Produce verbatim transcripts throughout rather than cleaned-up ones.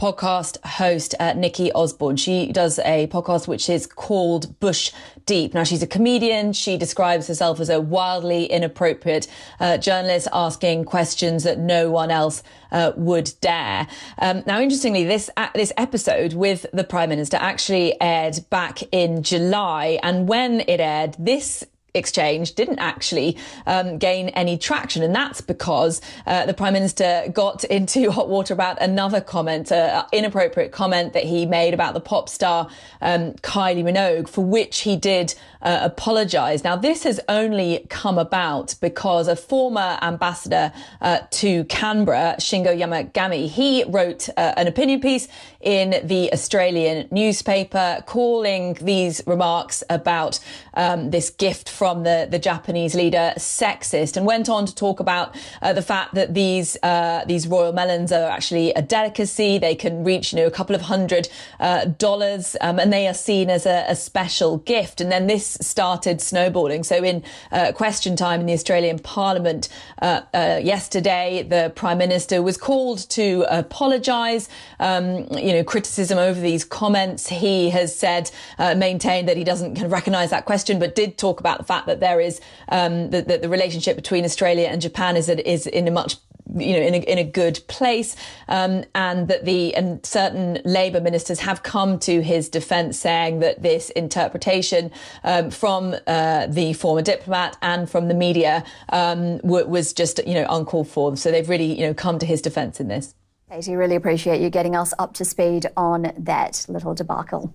podcast host, uh, Nikki Osborne. She does a podcast which is called Bush Deep. Now, she's a comedian. She describes herself as a wildly inappropriate uh, journalist asking questions that no one else uh, would dare. Um, now, interestingly, this uh, this episode with the Prime Minister actually aired back in July. And when it aired, this exchange didn't actually um, gain any traction. And that's because uh, the Prime Minister got into hot water about another comment, uh, inappropriate comment that he made about the pop star um, Kylie Minogue, for which he did uh, apologise. Now, this has only come about because a former ambassador uh, to Canberra, Shingo Yamagami, he wrote uh, an opinion piece in the Australian newspaper calling these remarks about um, this gift from from the, the Japanese leader sexist, and went on to talk about uh, the fact that these uh, these royal melons are actually a delicacy. They can reach, you know, a couple of hundred uh, dollars, um, and they are seen as a, a special gift. And then this started snowballing. So in uh, question time in the Australian Parliament uh, uh, yesterday, the Prime Minister was called to apologise. Um, you know, criticism over these comments. He has said, uh, maintained that he doesn't kind of recognise that question, but did talk about the fact that there is um, that the, the relationship between Australia and Japan is is in a much you know in a, in a good place, um, and that the and certain Labour ministers have come to his defence, saying that this interpretation um, from uh, the former diplomat and from the media um, w- was just you know uncalled for. So they've really you know come to his defence in this. Katie, really appreciate you getting us up to speed on that little debacle.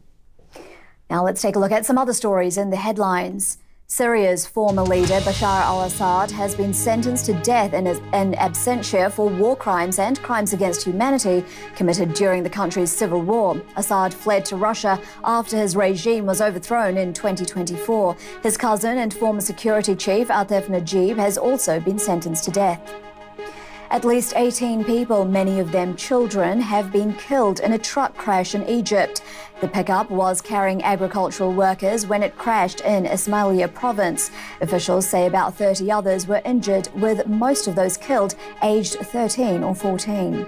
Now let's take a look at some other stories in the headlines. Syria's former leader, Bashar al-Assad, has been sentenced to death in, in absentia for war crimes and crimes against humanity committed during the country's civil war. Assad fled to Russia after his regime was overthrown in twenty twenty-four. His cousin and former security chief, Atif Najib, has also been sentenced to death. At least eighteen people, many of them children, have been killed in a truck crash in Egypt. The pickup was carrying agricultural workers when it crashed in Ismailia province. Officials say about thirty others were injured, with most of those killed aged thirteen or fourteen.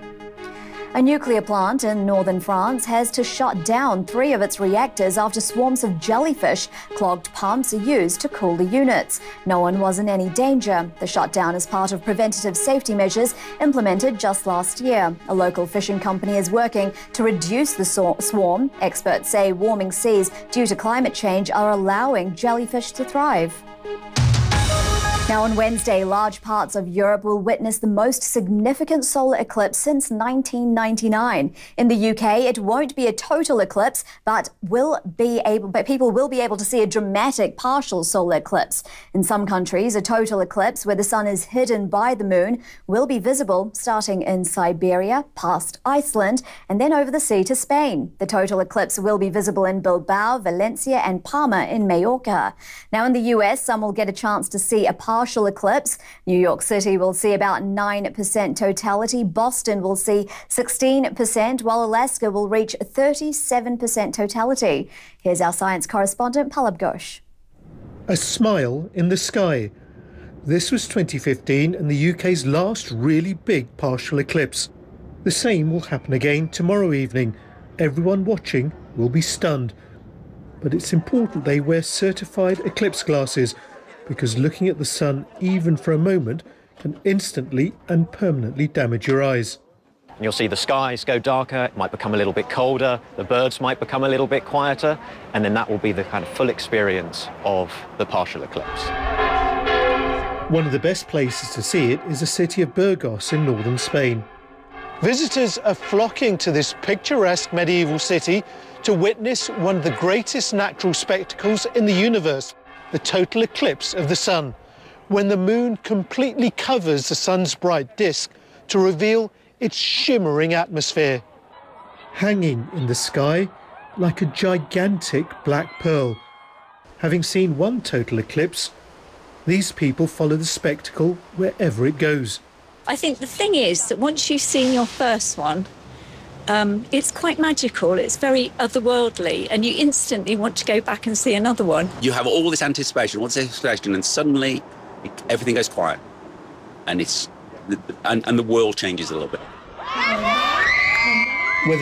A nuclear plant in northern France has to shut down three of its reactors after swarms of jellyfish clogged pumps are used to cool the units. No one was in any danger. The shutdown is part of preventative safety measures implemented just last year. A local fishing company is working to reduce the swarm. Experts say warming seas due to climate change are allowing jellyfish to thrive. Now, on Wednesday, large parts of Europe will witness the most significant solar eclipse since nineteen ninety-nine. In the U K, it won't be a total eclipse, but will be able, but people will be able to see a dramatic partial solar eclipse. In some countries, a total eclipse where the sun is hidden by the moon will be visible starting in Siberia, past Iceland, and then over the sea to Spain. The total eclipse will be visible in Bilbao, Valencia, and Palma in Majorca. Now, in the U S, some will get a chance to see a partial partial eclipse. New York City will see about nine percent totality. Boston will see sixteen percent, while Alaska will reach thirty-seven percent totality. Here's our science correspondent, Palab Ghosh. A smile in the sky. This was twenty fifteen and the U K's last really big partial eclipse. The same will happen again tomorrow evening. Everyone watching will be stunned. But it's important they wear certified eclipse glasses, because looking at the sun even for a moment can instantly and permanently damage your eyes. You'll see the skies go darker, it might become a little bit colder, the birds might become a little bit quieter, and then that will be the kind of full experience of the partial eclipse. One of the best places to see it is the city of Burgos in northern Spain. Visitors are flocking to this picturesque medieval city to witness one of the greatest natural spectacles in the universe, the total eclipse of the sun, when the moon completely covers the sun's bright disk to reveal its shimmering atmosphere. Hanging in the sky like a gigantic black pearl. Having seen one total eclipse, these people follow the spectacle wherever it goes. I think the thing is that once you've seen your first one, Um, it's quite magical, it's very otherworldly, and you instantly want to go back and see another one. You have all this anticipation, all this anticipation, and suddenly it, everything goes quiet, and it's and, and the world changes a little bit.